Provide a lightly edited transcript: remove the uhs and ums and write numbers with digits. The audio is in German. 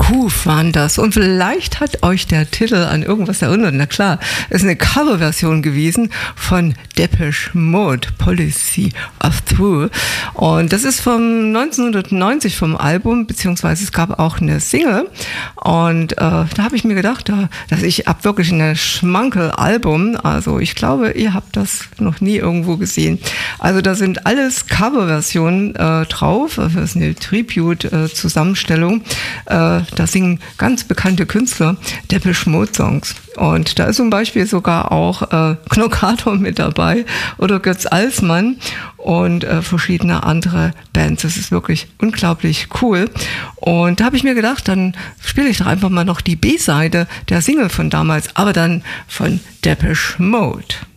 Hoof waren das. Und vielleicht hat euch der Titel an irgendwas erinnert. Na klar, es ist eine Coverversion gewesen von Depeche Mode, Policy of True. Und das ist vom 1990 vom Album, beziehungsweise es gab auch eine Single. Und da habe ich mir gedacht, dass ich habe wirklich ein Schmankel-Album. Also ich glaube, ihr habt das noch nie irgendwo gesehen. Also da sind alles Coverversionen drauf. Das ist eine Tribute-Zusammenstellung. Da singen ganz bekannte Künstler Depeche Mode Songs. Und da ist zum Beispiel sogar auch Knockator mit dabei oder Götz Alsmann und verschiedene andere Bands. Das ist wirklich unglaublich cool. Und da habe ich mir gedacht, dann spiele ich doch einfach mal noch die B-Seite der Single von damals, aber dann von Depeche Mode.